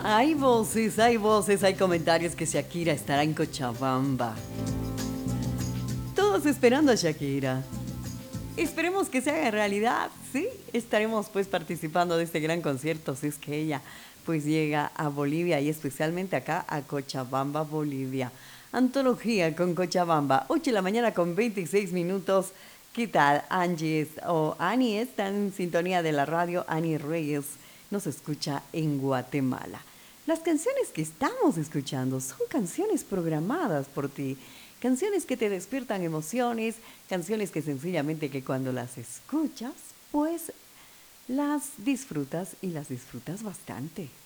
Hay voces, hay comentarios que Shakira estará en Cochabamba. Todos esperando a Shakira. Esperemos que se haga realidad, ¿sí? Estaremos pues participando de este gran concierto, si es que ella pues llega a Bolivia y especialmente acá a Cochabamba, Bolivia. Antología con Cochabamba, 8 de la mañana con 26 minutos. ¿Qué tal? Annie está en sintonía de la radio. Annie Reyes nos escucha en Guatemala. Las canciones que estamos escuchando son canciones programadas por ti. Canciones que te despiertan emociones, canciones que sencillamente que cuando las escuchas, pues las disfrutas y las disfrutas bastante.